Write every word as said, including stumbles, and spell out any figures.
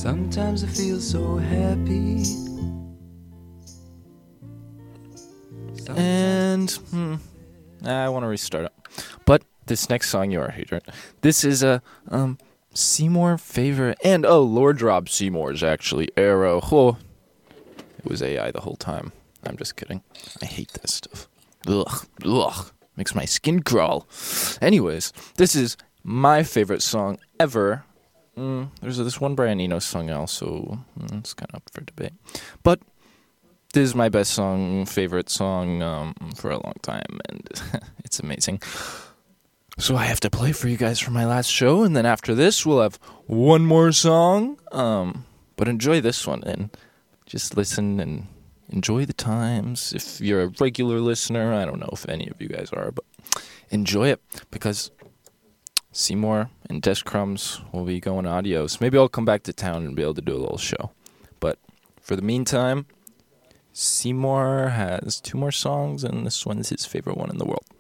Sometimes I feel so happy. And hmm, I want to restart it. But this next song, you already heard it. This is a um Seymour favorite, and oh, Lord Rob Seymour's actually Arrow. Oh, it was A I the whole time. I'm just kidding. I hate this stuff. Ugh, ugh, makes my skin crawl. Anyways, this is my favorite song ever. Mm, there's this one Brian Eno song also. Mm, it's kind of up for debate, but this is my best song, favorite song um, for a long time, and it's amazing. So I have to play for you guys for my last show, and then after this, we'll have one more song. Um, but enjoy this one, and just listen and enjoy the times. If you're a regular listener, I don't know if any of you guys are, but enjoy it, because Seymour and Des Crumbs will be going adios. Maybe I'll come back to town and be able to do a little show. But for the meantime, Seymour has two more songs, and this one's his favorite one in the world.